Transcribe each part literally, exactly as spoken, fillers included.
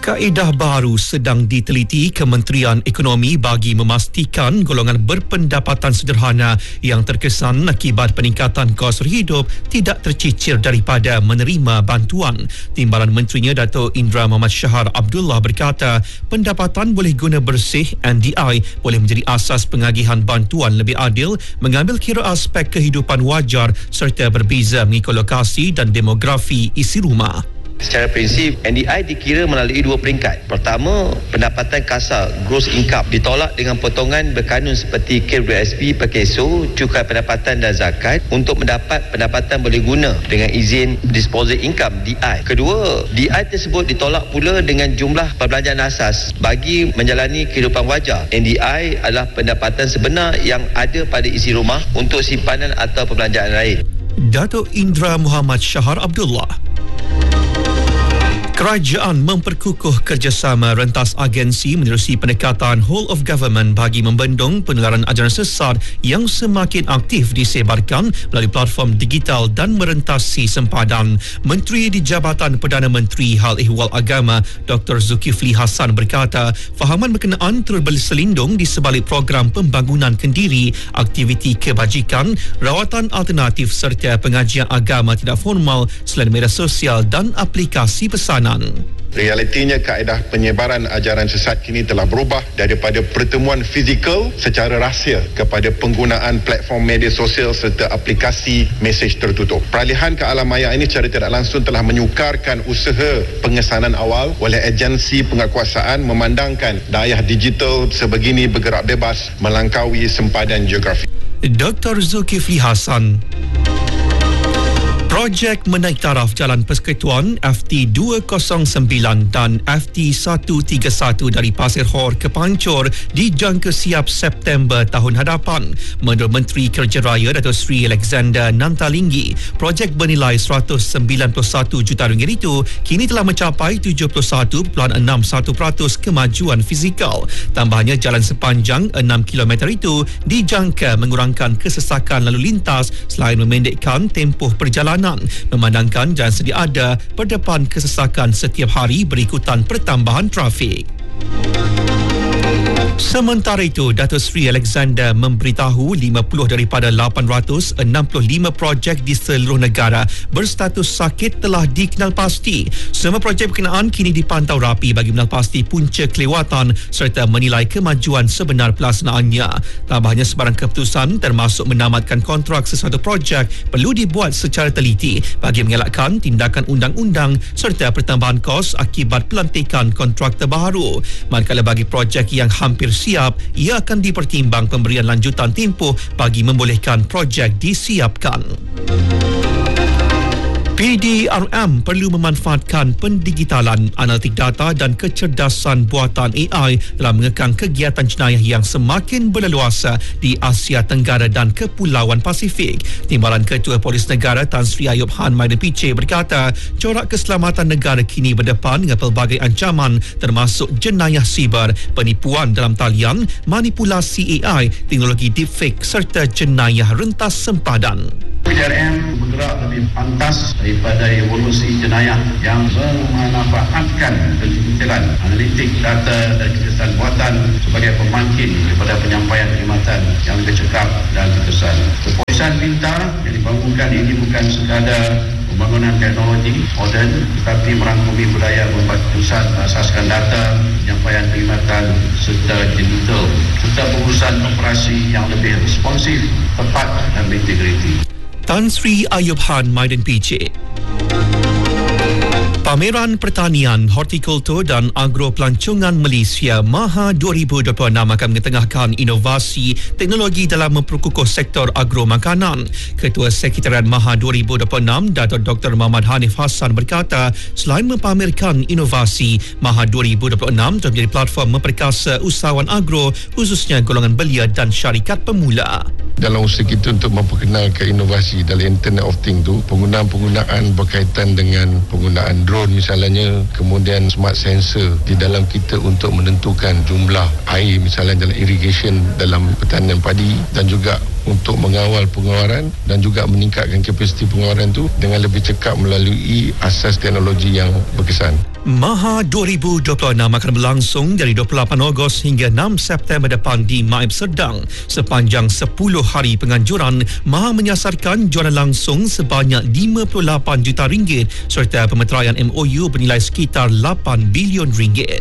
Kaedah baru sedang diteliti Kementerian Ekonomi bagi memastikan golongan berpendapatan sederhana yang terkesan akibat peningkatan kos hidup tidak tercicir daripada menerima bantuan. Timbalan Menterinya Dato' Indra Muhammad Shahar Abdullah berkata, pendapatan boleh guna bersih N D I boleh menjadi asas pengagihan bantuan lebih adil, mengambil kira aspek kehidupan wajar serta berbeza mengikut lokasi dan demografi isi rumah. Secara prinsip, N D I dikira melalui dua peringkat. Pertama, pendapatan kasar gross income ditolak dengan potongan berkanun seperti K W S P per keso, cukai pendapatan dan zakat untuk mendapat pendapatan boleh guna dengan izin disposable income D I. Kedua, D I tersebut ditolak pula dengan jumlah perbelanjaan asas bagi menjalani kehidupan wajar. N D I adalah pendapatan sebenar yang ada pada isi rumah untuk simpanan atau perbelanjaan lain. Dato' Indra Muhammad Shahar Abdullah. Kerajaan memperkukuh kerjasama rentas agensi menerusi pendekatan whole of government bagi membendung penularan ajaran sesat yang semakin aktif disebarkan melalui platform digital dan merentasi sempadan. Menteri di Jabatan Perdana Menteri Hal Ehwal Agama Doktor Zulkifli Hassan berkata, fahaman berkenaan turut berselindung di sebalik program pembangunan kendiri, aktiviti kebajikan, rawatan alternatif serta pengajian agama tidak formal selain media sosial dan aplikasi pesanan. Realitinya kaedah penyebaran ajaran sesat kini telah berubah daripada pertemuan fizikal secara rahsia kepada penggunaan platform media sosial serta aplikasi mesej tertutup. Peralihan ke alam maya ini secara tidak langsung telah menyukarkan usaha pengesanan awal oleh agensi penguasaan memandangkan dayah digital sebegini bergerak bebas melangkaui sempadan geografi. Doktor Zulkifli Hassan. Projek menaik taraf Jalan Persekutuan F T dua kosong sembilan dan F T seratus tiga puluh satu dari Pasir Hor ke Pancur dijangka siap September tahun hadapan. Menurut Menteri Kerja Raya Dato' Sri Alexander Nantalinggi, projek bernilai seratus sembilan puluh satu juta ringgit itu kini telah mencapai tujuh puluh satu perpuluhan enam satu peratus kemajuan fizikal. Tambahnya, jalan sepanjang enam kilometer itu dijangka mengurangkan kesesakan lalu lintas selain memendekkan tempoh perjalanan. Memandangkan jalan sedia ada berdepan kesesakan setiap hari berikutan pertambahan trafik. Sementara itu, Dato' Sri Alexander memberitahu lima puluh daripada lapan ratus enam puluh lima projek di seluruh negara berstatus sakit telah dikenal pasti. Semua projek berkenaan kini dipantau rapi bagi mengenal pasti punca kelewatan serta menilai kemajuan sebenar pelaksanaannya. Tambahnya, sebarang keputusan termasuk menamatkan kontrak sesuatu projek perlu dibuat secara teliti bagi mengelakkan tindakan undang-undang serta pertambahan kos akibat pelantikan kontrak terbaru. Manakala bagi projek yang hampir siap, ia akan dipertimbang pemberian lanjutan tempoh bagi membolehkan projek disiapkan. P D R M perlu memanfaatkan pendigitalan, analitik data dan kecerdasan buatan A I dalam mengekang kegiatan jenayah yang semakin berleluasa di Asia Tenggara dan Kepulauan Pasifik. Timbalan Ketua Polis Negara Tan Sri Ayub Han Maiden P C berkata, corak keselamatan negara kini berdepan dengan pelbagai ancaman termasuk jenayah siber, penipuan dalam talian, manipulasi A I, teknologi deepfake serta jenayah rentas sempadan. P D R M bergerak lebih pantas daripada evolusi jenayah yang memanfaatkan kedigitalan, analitik data dan kecerdasan buatan sebagai pemangkin kepada penyampaian perkhidmatan yang lebih cekap dan terkesan. Kepolisian pintar yang dibangunkan ini bukan sekadar pembangunan teknologi moden, tetapi merangkumi budaya membuat pusat asaskan data, penyampaian perkhidmatan serta digital, serta pengurusan operasi yang lebih responsif, tepat dan berintegriti. Tan Sri Ayub Han Maiden P C. Pameran Pertanian, Hortikultur dan Agropelancongan Malaysia MAHA dua ribu dua puluh enam akan mengetengahkan inovasi teknologi dalam memperkukuh sektor agro makanan. Ketua Sekretariat MAHA dua ribu dua puluh enam, Dato' Doktor Muhammad Hanif Hassan berkata, selain mempamerkan inovasi, MAHA dua ribu dua puluh enam telah menjadi platform memperkasa usahawan agro khususnya golongan belia dan syarikat pemula. Dalam usaha kita untuk memperkenalkan inovasi dalam Internet of Things tu, penggunaan-penggunaan berkaitan dengan penggunaan drone misalnya, kemudian smart sensor di dalam kita untuk menentukan jumlah air misalnya dalam irrigation dalam pertanian padi, dan juga untuk mengawal pengeluaran dan juga meningkatkan kapasiti pengeluaran tu dengan lebih cekap melalui asas teknologi yang berkesan. Maha dua ribu dua puluh enam akan berlangsung dari dua puluh lapan Ogos hingga enam September depan di Maib Serdang. Sepanjang sepuluh hari penganjuran, Maha menyasarkan jualan langsung sebanyak lima puluh lapan juta ringgit serta pemeteraian M O U bernilai sekitar lapan bilion ringgit.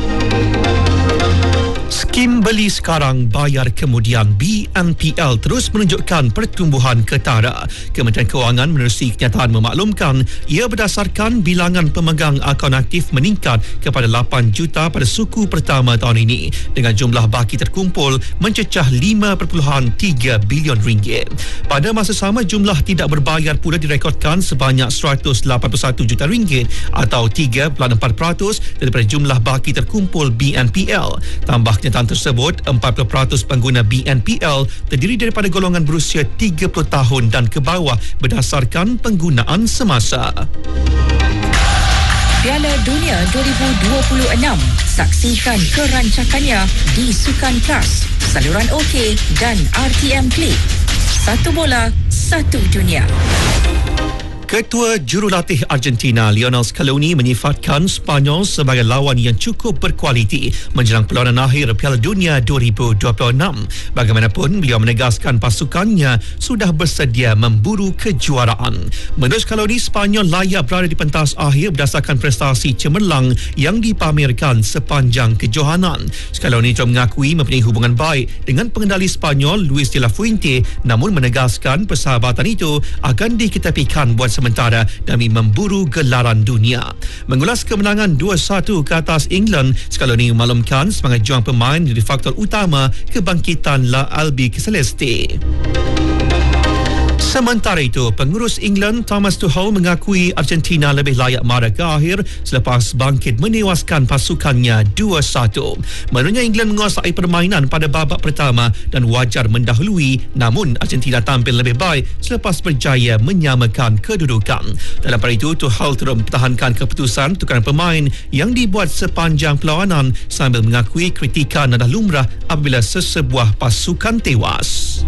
Skim beli sekarang bayar kemudian B N P L terus menunjukkan pertumbuhan ketara. Kementerian Kewangan menerusi kenyataan memaklumkan ia berdasarkan bilangan pemegang akaun aktif meningkat kepada lapan juta pada suku pertama tahun ini dengan jumlah baki terkumpul mencecah lima perpuluhan tiga bilion ringgit. Pada masa sama, jumlah tidak berbayar pula direkodkan sebanyak seratus lapan puluh satu juta ringgit atau tiga perpuluhan empat peratus daripada jumlah baki terkumpul B N P L. Tambah kenyataan tersebut, empat puluh peratus pengguna B N P L terdiri daripada golongan berusia tiga puluh tahun dan ke bawah berdasarkan penggunaan semasa. Piala Dunia dua ribu dua puluh enam. Saksikan kerancakannya di Sukan Plus, saluran OK dan R T M Click. Satu bola, satu dunia. Ketua Jurulatih Argentina Lionel Scaloni menyifatkan Spanyol sebagai lawan yang cukup berkualiti menjelang perlawanan akhir Piala Dunia dua ribu dua puluh enam. Bagaimanapun, beliau menegaskan pasukannya sudah bersedia memburu kejuaraan. Menurut Scaloni, Spanyol layak berada di pentas akhir berdasarkan prestasi cemerlang yang dipamerkan sepanjang kejohanan. Scaloni juga mengakui mempunyai hubungan baik dengan pengendali Spanyol Luis de la Fuente, namun menegaskan persahabatan itu akan diketepikan buat sementara demi memburu gelaran dunia. Mengulas kemenangan dua satu ke atas England, Scaloni memaklumkan semangat juang pemain menjadi faktor utama kebangkitan La Albiceleste. Sementara itu, pengurus England Thomas Tuchel mengakui Argentina lebih layak marah ke akhir selepas bangkit menewaskan pasukannya dua satu. Menurutnya, England menguasai permainan pada babak pertama dan wajar mendahului, namun Argentina tampil lebih baik selepas berjaya menyamakan kedudukan. Dalam pada itu, Tuchel terus mempertahankan keputusan tukaran pemain yang dibuat sepanjang perlawanan sambil mengakui kritikan adalah lumrah apabila sesebuah pasukan tewas.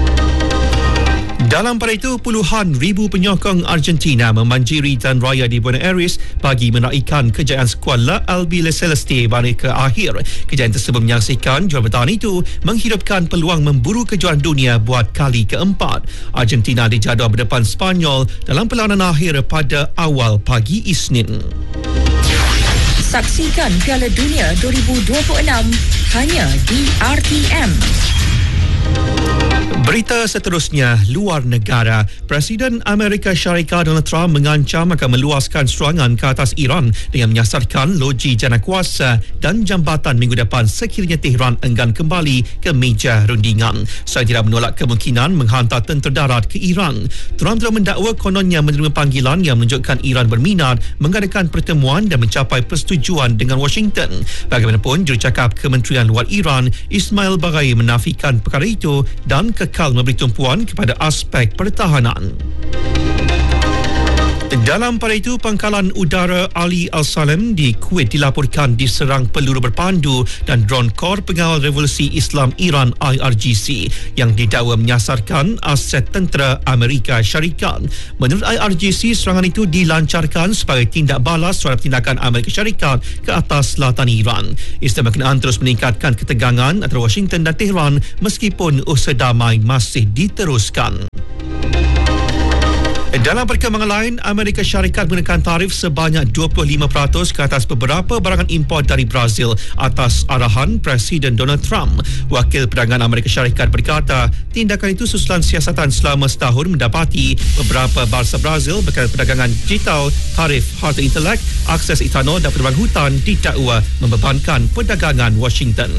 Dalam pada itu, puluhan ribu penyokong Argentina memanjiri jalan raya di Buenos Aires bagi meraikan kejayaan skuad La Albiceleste pada ke akhir. Kejayaan tersebut menyaksikan juara bertahan itu menghidupkan peluang memburu kejuaraan dunia buat kali keempat. Argentina dijadual berdepan Spanyol dalam perlawanan akhir pada awal pagi Isnin. Saksikan Piala Dunia dua ribu dua puluh enam hanya di R T M. Berita seterusnya, luar negara. Presiden Amerika Syarikat Donald Trump mengancam akan meluaskan serangan ke atas Iran dengan menyasarkan loji jana kuasa dan jambatan minggu depan sekiranya Tehran enggan kembali ke meja rundingan. Saya tidak menolak kemungkinan menghantar tentera darat ke Iran. Trump telah mendakwa kononnya menerima panggilan yang menunjukkan Iran berminat mengadakan pertemuan dan mencapai persetujuan dengan Washington. Bagaimanapun, jurucakap Kementerian Luar Iran Ismail Baghai menafikan perkara itu dan kekal memberi tumpuan kepada aspek pertahanan. Dalam pada itu, pangkalan udara Ali Al-Salem di Kuwait dilaporkan diserang peluru berpandu dan dron Kor Pengawal Revolusi Islam Iran I R G C yang didakwa menyasarkan aset tentera Amerika Syarikat. Menurut I R G C, serangan itu dilancarkan sebagai tindak balas terhadap tindakan Amerika Syarikat ke atas selatan Iran. Istilah berkenaan terus meningkatkan ketegangan antara Washington dan Tehran meskipun usaha damai masih diteruskan. Dalam perkembangan lain, Amerika Syarikat menekan tarif sebanyak dua puluh lima peratus ke atas beberapa barangan import dari Brazil atas arahan Presiden Donald Trump. Wakil Perdagangan Amerika Syarikat berkata, tindakan itu susulan siasatan selama setahun mendapati beberapa bangsa Brazil berkaitan perdagangan digital, tarif harta intelek, akses etanol dan penerbang hutan didakwa membebankan perdagangan Washington.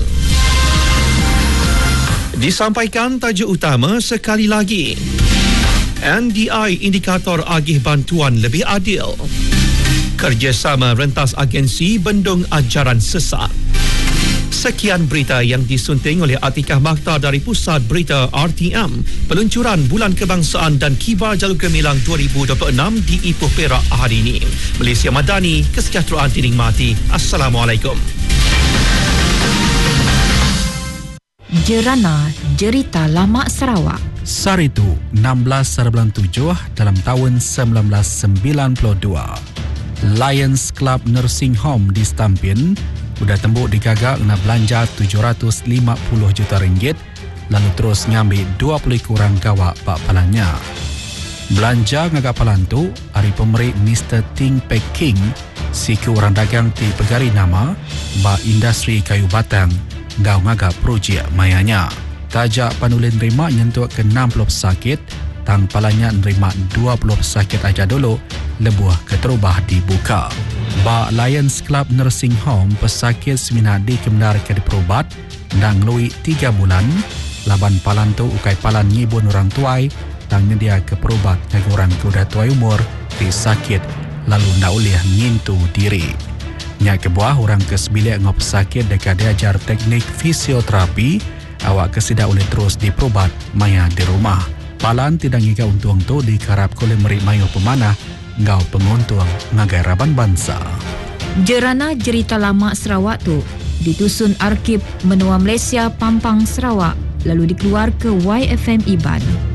Disampaikan tajuk utama sekali lagi. N D I indikator agih bantuan lebih adil. Kerjasama rentas agensi bendung ajaran sesat. Sekian berita yang disunting oleh Atikah Makhtar dari Pusat Berita R T M. Peluncuran Bulan Kebangsaan dan Kibar Jalur Gemilang dua ribu dua puluh enam di Ipoh Perak hari ini. Malaysia Madani, kesejahteraan dinikmati. Assalamualaikum. Jerana Jerita Lama Sarawak. Saritu enam belas bulan tujuh dalam tahun seribu sembilan ratus sembilan puluh dua. Lions Club Nursing Home di Stampin sudah tembuk digagak nak belanja tujuh ratus lima puluh juta ringgit lalu terus ngambil dua puluh kurang gawak bak palannya. Belanja ngagak palan tu, hari pemerik Mister Ting Pek King, siku orang dagang di pegari nama, bak industri kayu batang, gau ngagak projek mayanya. Tajak panulin nerima nyentuh ke enam puluh pesakit, tang palanya nerima dua puluh pesakit aja dulu, lebuah keterubah dibuka. Bak Lions Club Nursing Home, pesakit semina di kemendar ke diperubat, dan ngelui tiga bulan, laban palan tu ukai palan ngibun orang tuai, tangnya dia ke perubat ngaguran kuda tuai umur di sakit lalu nak ulih ngintu diri. Nyak kebuah orang ke sebilik ngop sakit dekat diajar teknik fisioterapi, awak kesida ulih terus diperubat maya di rumah. Palan tidak ngiga untung tu dikarap koleh merik mayu pemanah ngau penguntung ngagai raban bangsa. Jerana Jerita Lama Sarawak tu ditusun Arkib Menua Malaysia Pampang Sarawak lalu dikeluar ke Y F M Iban.